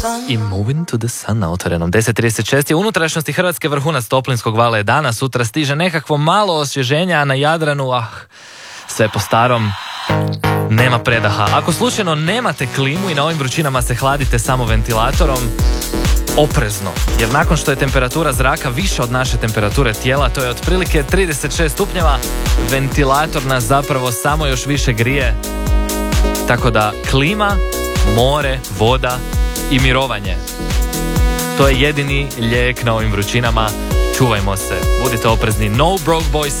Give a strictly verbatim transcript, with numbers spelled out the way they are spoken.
I Moving to the Sun na Otvorenom. deset trideset šest je unutrašnjosti Hrvatske, vrhunac toplinskog vala je danas, sutra stiže nekakvo malo osvježenja, a na Jadranu, ah, sve po starom, nema predaha. Ako slučajno nemate klimu i na ovim vrućinama se hladite samo ventilatorom, oprezno, jer nakon što je temperatura zraka više od naše temperature tijela, to je otprilike trideset šest stupnjeva, ventilator nas zapravo samo još više grije. Tako da klima, more, voda i mirovanje. To je jedini lijek na ovim vrućinama. Čuvajmo se, budite oprezni. No broke boys